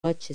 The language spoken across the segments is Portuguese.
lote, R$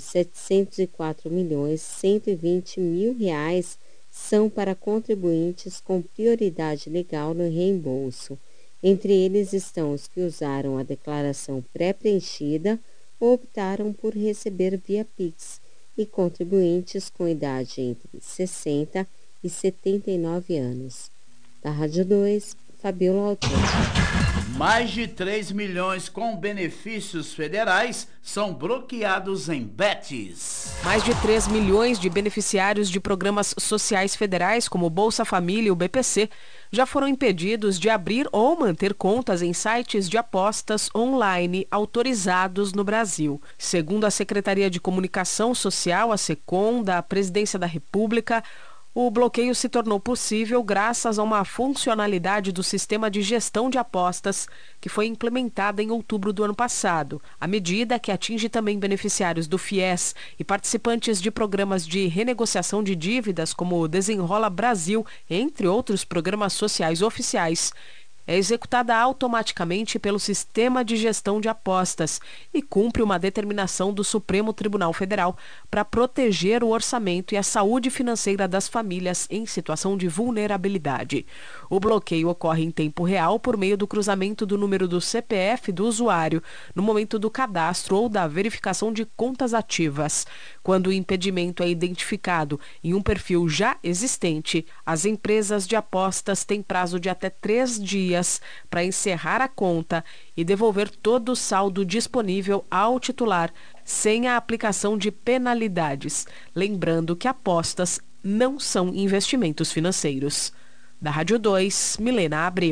704.120.000 são para contribuintes com prioridade legal no reembolso. Entre eles estão os que usaram a declaração pré-preenchida ou optaram por receber via Pix e contribuintes com idade entre 60 e 79 anos. Da Rádio 2, Fabiola Autor. Mais de 3 milhões com benefícios federais são bloqueados em Betis. Mais de 3 milhões de beneficiários de programas sociais federais, como Bolsa Família e o BPC, já foram impedidos de abrir ou manter contas em sites de apostas online autorizados no Brasil. Segundo a Secretaria de Comunicação Social, a SECOM, da Presidência da República, o bloqueio se tornou possível graças a uma funcionalidade do sistema de gestão de apostas que foi implementada em outubro do ano passado. A medida, que atinge também beneficiários do FIES e participantes de programas de renegociação de dívidas como o Desenrola Brasil, entre outros programas sociais oficiais, é executada automaticamente pelo Sistema de Gestão de Apostas e cumpre uma determinação do Supremo Tribunal Federal para proteger o orçamento e a saúde financeira das famílias em situação de vulnerabilidade. O bloqueio ocorre em tempo real por meio do cruzamento do número do CPF do usuário no momento do cadastro ou da verificação de contas ativas. Quando o impedimento é identificado em um perfil já existente, as empresas de apostas têm prazo de até 3 dias para encerrar a conta e devolver todo o saldo disponível ao titular, sem a aplicação de penalidades. Lembrando que apostas não são investimentos financeiros. Da Rádio 2, Milena Abreu.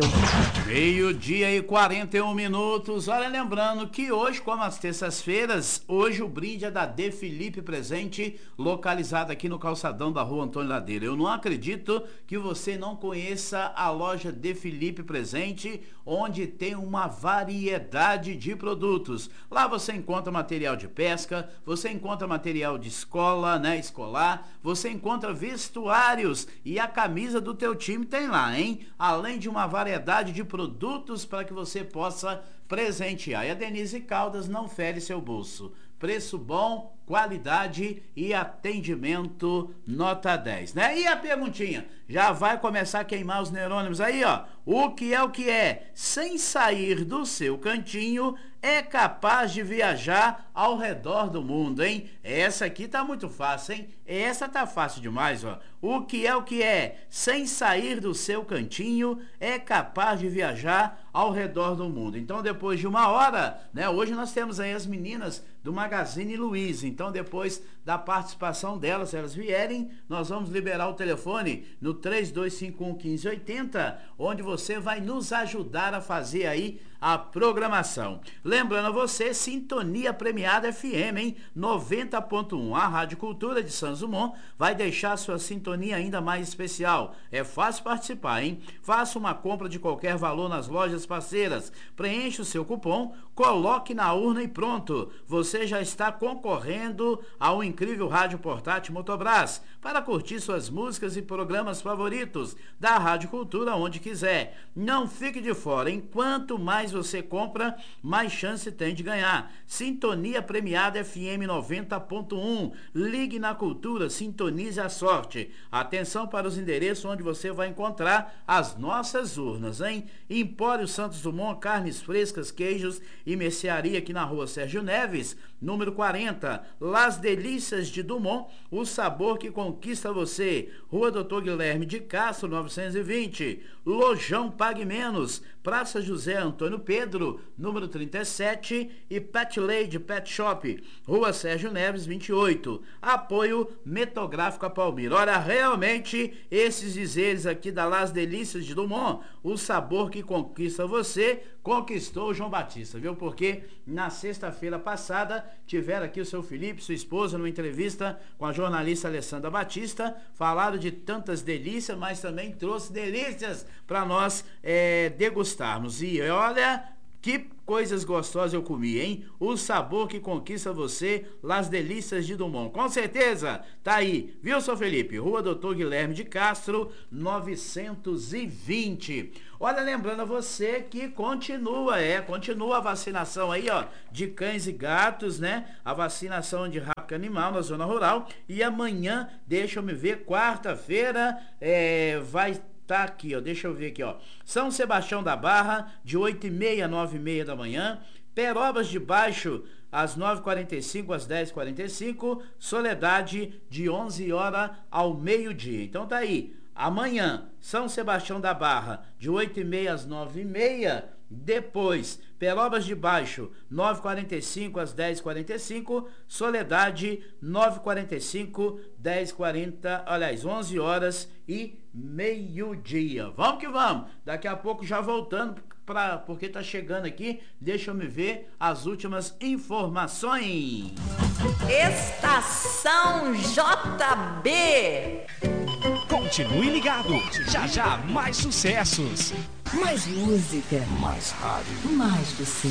12:41. Olha, lembrando que hoje, como as terças-feiras, hoje o brinde é da De Felipe Presente, localizada aqui no calçadão da Rua Antônio Ladeira. Eu não acredito que você não conheça a loja De Felipe Presente, onde tem uma variedade de produtos. Lá você encontra material de pesca, você encontra material de escola, escolar, você encontra vestuários e a camisa do teu time tem lá, hein? Além de uma variedade de produtos para que você possa presentear. E a Denise Caldas não fere seu bolso. Preço bom, qualidade e atendimento nota 10, né? E a perguntinha? Já vai começar a queimar os neurônios aí, ó. O que é? Sem sair do seu cantinho, é capaz de viajar ao redor do mundo, hein? Essa aqui tá muito fácil, hein? Essa tá fácil demais, ó. O que é? Sem sair do seu cantinho, é capaz de viajar ao redor do mundo. Então, depois de 1 hora, né? Hoje nós temos aí as meninas do Magazine Luiza. Então, depois da participação delas, se elas vierem, nós vamos liberar o telefone no 3251-1580, onde você vai nos ajudar a fazer aí a programação. Lembrando a você, Sintonia Premiada FM, hein? 90.1. A Rádio Cultura de Santos Dumont vai deixar sua sintonia ainda mais especial. É fácil participar, hein? Faça uma compra de qualquer valor nas lojas parceiras, preencha o seu cupom, coloque na urna e pronto. Você já está concorrendo ao incrível rádio portátil Motobras para curtir suas músicas e programas favoritos da Rádio Cultura onde quiser. Não fique de fora, hein? Quanto mais você compra, mais chance tem de ganhar. Sintonia Premiada FM 90.1. Ligue na Cultura, sintonize a sorte. Atenção para os endereços onde você vai encontrar as nossas urnas, hein? Empório Santos Dumont, carnes frescas, queijos e mercearia aqui na Rua Sérgio Neves, número 40. Las Delícias de Dumont, o sabor que conquista você. Rua Doutor Guilherme de Castro, 920. Lojão Pague Menos, Praça José Antônio Pedro, número 37. E Pet Lady Pet Shop, Rua Sérgio Neves, 28. Apoio Metográfico a Palmira. Olha, realmente, esses dizeres aqui da Las Delícias de Dumont, o sabor que conquista você, conquistou o João Batista, viu? Porque na sexta-feira passada tiveram aqui o seu Felipe, sua esposa, numa entrevista com a jornalista Alessandra Batista, falaram de tantas delícias, mas também trouxe delícias para nós degustarmos. E olha, Que coisas gostosas eu comi, hein? O sabor que conquista você, Las Delícias de Drummond. Com certeza, tá aí, viu, seu Felipe? Rua Doutor Guilherme de Castro, 920. Olha, lembrando a você que continua a vacinação aí, ó, de cães e gatos, né? A vacinação de rápica animal na zona rural. E amanhã, deixa eu me ver, quarta-feira, vai... Tá aqui, ó, deixa eu ver aqui, ó. São Sebastião da Barra, de 8h30 a 9h30 da manhã. Perobas de Baixo, às 9h45 às 10h45. Soledade, de 11 horas ao meio-dia. Então tá aí. Amanhã, São Sebastião da Barra, de 8h30 às 9h30. Depois, Perobas de Baixo, 9h45 às 10h45. Soledade, 9h45, 10h40, aliás, 11 horas e meio-dia. Vamos que vamos. Daqui a pouco já voltando, porque tá chegando aqui. Deixa eu me ver as últimas informações. Estação JB. Continue ligado. Já já mais sucessos. Mais música. Mais rádio. Mais você.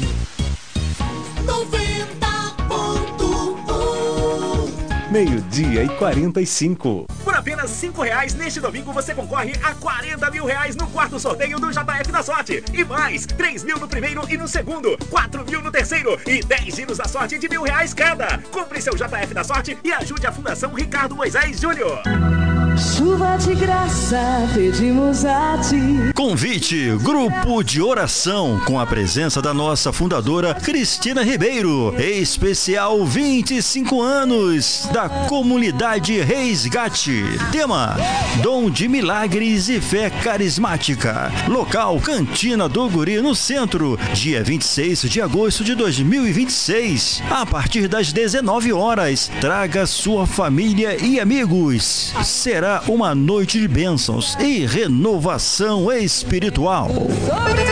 90.1. Meio-dia e 45. Por apenas R$5 neste domingo você concorre a R$40 mil no quarto sorteio do JF da Sorte. E mais, 3 mil no primeiro e no segundo, 4 mil no terceiro e 10 giros da sorte de R$1.000 cada. Compre seu JF da Sorte e ajude a Fundação Ricardo Moisés Júnior. Chuva de graça, pedimos a ti. Convite, grupo de oração, com a presença da nossa fundadora Cristina Ribeiro. Especial 25 anos da comunidade Resgate. Tema, dom de milagres e fé carismática. Local, Cantina do Guri, no centro. Dia 26 de agosto de 2026. A partir das 19 horas. Traga sua família e amigos. Será uma noite de bênçãos e renovação espiritual.